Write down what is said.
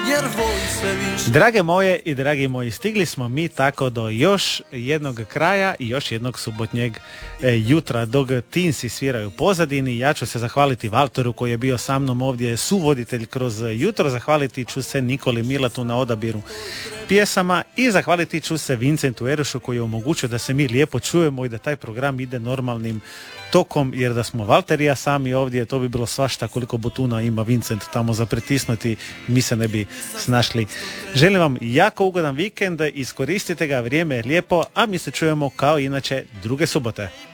jer volim sve više. Drage moje i dragi moji, stigli smo mi tako do još jednog kraja i još jednog subotnjeg jutra, dok Tinsi sviraju u pozadini. Ja ću se zahvaliti Valteru koji je bio sa mnom ovdje suvoditelj kroz jutro, zahvaliti ću se Nikoli Milatu na odabiru pjesama i zahvaliti ću se Vincentu Erušu koji je omogućio da se mi lijepo čujemo i da taj program ide normalnim tokom, jer da smo Valter i ja sami ovdje, to bi bilo svašta, koliko butuna ima Vincent tamo za pritisnuti, mi se ne bi snašli. Želim vam jako ugodan vikend, iskoristite ga, vrijeme je lijepo, a mi se čujemo kao inače druge subote.